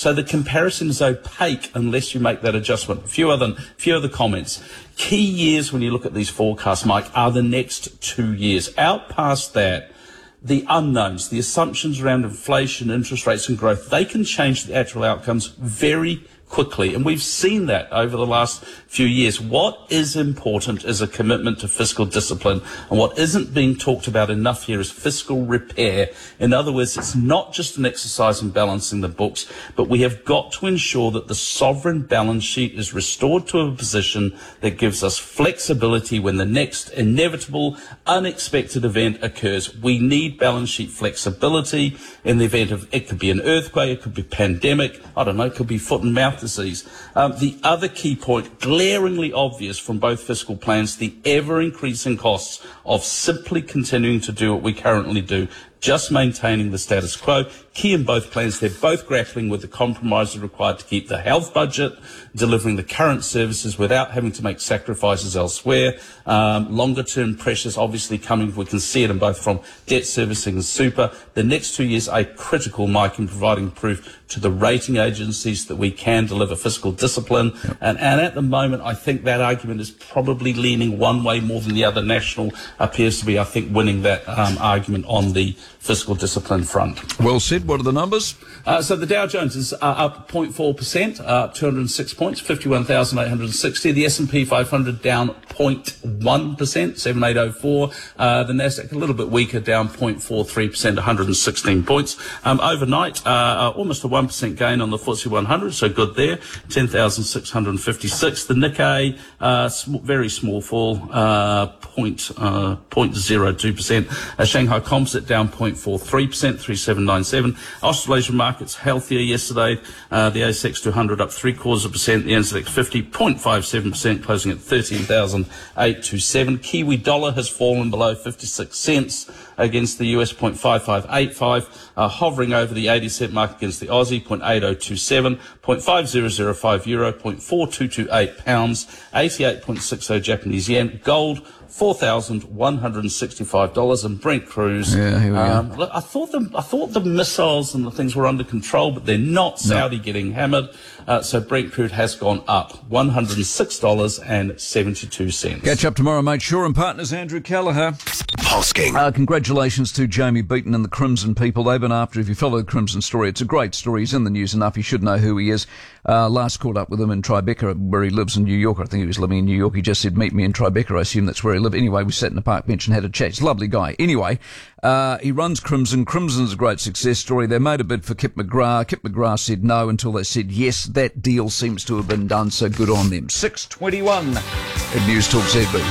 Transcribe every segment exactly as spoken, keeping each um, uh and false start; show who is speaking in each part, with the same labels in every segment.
Speaker 1: So the comparison is opaque unless you make that adjustment. A few other, few other comments. Key years when you look at these forecasts, Mike, are the next two years. Out past that, the unknowns, the assumptions around inflation, interest rates and growth, they can change the actual outcomes very quickly. And we've seen that over the last few years. What is important is a commitment to fiscal discipline. And what isn't being talked about enough here is fiscal repair. In other words, it's not just an exercise in balancing the books, but we have got to ensure that the sovereign balance sheet is restored to a position that gives us flexibility when the next inevitable, unexpected event occurs. We need balance sheet flexibility in the event of, it could be an earthquake, it could be pandemic, I don't know, it could be foot and mouth disease. Um, the other key point, glaringly obvious from both fiscal plans, the ever-increasing costs of simply continuing to do what we currently do, just maintaining the status quo. Key in both plans, they're both grappling with the compromises required to keep the health budget, delivering the current services without having to make sacrifices elsewhere. Um, longer term pressures obviously coming, we can see it in both from debt servicing and super. The next two years are critical, Mike, in providing proof to the rating agencies that we can deliver fiscal discipline. Yep. And, and at the moment, I think that argument is probably leaning one way more than the other. National appears to be, I think, winning that um, argument on the fiscal discipline front.
Speaker 2: Well said. What are the numbers?
Speaker 1: Uh, so the Dow Jones is uh, up zero point four percent, uh, up two hundred six points, fifty-one thousand eight hundred sixty. The S and P five hundred down zero point one percent, seven thousand eight hundred four. Uh, the Nasdaq a little bit weaker, down zero point four three percent, one hundred sixteen points. Um, overnight, uh, almost a one percent gain on the F T S E one hundred, so good there, ten thousand six hundred fifty-six. The Nikkei, uh, sm- very small fall, uh, point, uh, zero point zero two percent. Uh, Shanghai Composite down zero point four three percent, three thousand seven hundred ninety-seven. Australasian markets healthier yesterday. Uh, the A S X two hundred up three quarters of a percent. The N Z X fifty, zero point five seven percent, closing at thirteen thousand eight hundred twenty-seven. Kiwi dollar has fallen below fifty-six cents against the U S, zero point five five eight five. Uh, hovering over the eighty cent mark against the Aussie, zero point eight zero two seven. zero point five zero zero five euro, zero point four two two eight pounds, eighty-eight point six zero Japanese yen. Gold, four thousand one hundred sixty-five dollars, and Brent cruise.
Speaker 2: Yeah, here we
Speaker 1: um,
Speaker 2: go.
Speaker 1: Look, I thought the I thought the missiles and the things were under control, but they're not. Saudi
Speaker 2: No.
Speaker 1: getting hammered, uh, so Brent crude has gone up one hundred six dollars and seventy-two cents.
Speaker 2: Catch up tomorrow, mate. Shaw and Partners, Andrew Callagher.
Speaker 3: Hosking.
Speaker 2: Uh, congratulations to Jamie Beaton and the Crimson people. They've been after, if you follow the Crimson story, it's a great story. He's in the news enough. You should know who he is. Uh, last caught up with him in Tribeca, where he lives in New York. I think he was living in New York. He just said, meet me in Tribeca. I assume that's where he lived. Anyway, we sat in the park bench and had a chat. He's a lovely guy. Anyway, uh, he runs Crimson. Crimson's a great success story. They made a bid for Kip McGrath. Kip McGrath said no until they said yes. That deal seems to have been done, so good on them. six twenty-one at News Talk Z B.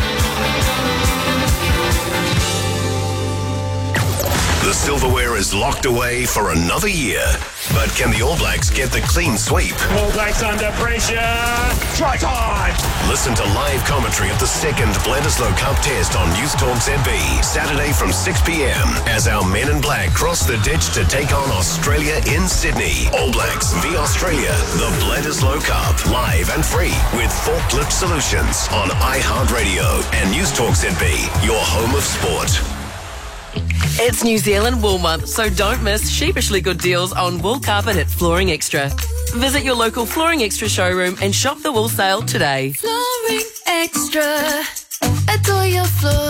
Speaker 3: The silverware is locked away for another year. But can the All Blacks get the clean sweep?
Speaker 4: All Blacks under pressure. Try time.
Speaker 3: Listen to live commentary of the second Bledisloe Cup test on News Talk Z B, Saturday from six p.m. as our men in black cross the ditch to take on Australia in Sydney. All Blacks v Australia, the Bledisloe Cup, live and free with Forklift Solutions on iHeartRadio and News Talk Z B, your home of sport.
Speaker 5: It's New Zealand Wool Month, so don't miss sheepishly good deals on wool carpet at Flooring Extra. Visit your local Flooring Extra showroom and shop the wool sale today.
Speaker 6: Flooring Extra, adore your floor.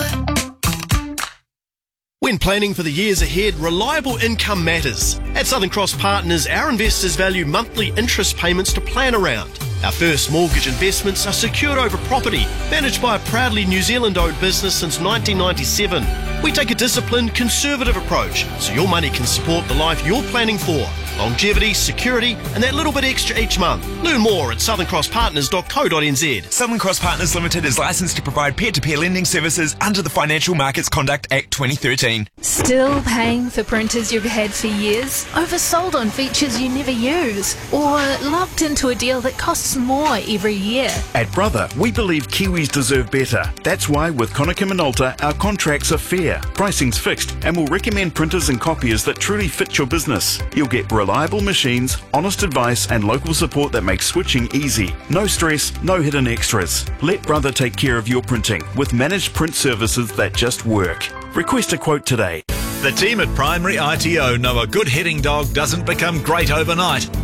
Speaker 7: When planning for the years ahead, reliable income matters. At Southern Cross Partners, our investors value monthly interest payments to plan around. Our first mortgage investments are secured over property, managed by a proudly New Zealand-owned business since nineteen ninety-seven. We take a disciplined, conservative approach, so your money can support the life you're planning for. Longevity, security, and that little bit extra each month. Learn more at southern cross partners dot co dot n z.
Speaker 8: Southern Cross Partners Limited is licensed to provide peer-to-peer lending services under the Financial Markets Conduct Act twenty thirteen.
Speaker 6: Still paying for printers you've had for years? Oversold on features you never use? Or locked into a deal that costs more every year?
Speaker 9: At Brother, we believe Kiwis deserve better. That's why with Konica Minolta, our contracts are fair, pricing's fixed, and we'll recommend printers and copiers that truly fit your business. You'll get reliable machines, honest advice, and local support that makes switching easy. No stress, no hidden extras. Let Brother take care of your printing with managed print services that just work. Request a quote today.
Speaker 10: The team at Primary I T O know a good heading dog doesn't become great overnight.